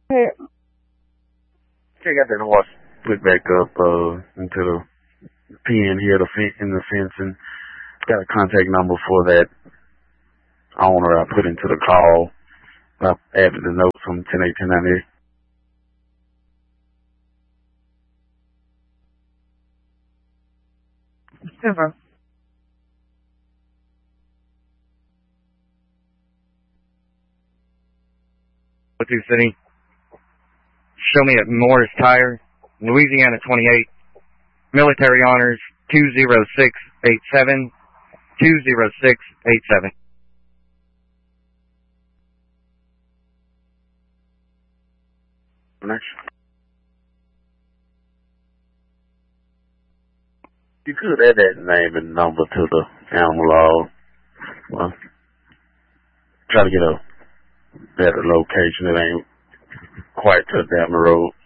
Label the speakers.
Speaker 1: Hey,
Speaker 2: I got that horse put back up into the pen here, in the fence, and got a contact number for that owner I put into the call. I added the notes from 10/8/10/98.
Speaker 1: super.
Speaker 3: With you, City. Show me at Morris Tire, Louisiana 28, military honors 20687, 20687.
Speaker 2: Next. You could add that name and number to the animal log. Well, try to get a better location. It ain't quite to down the road.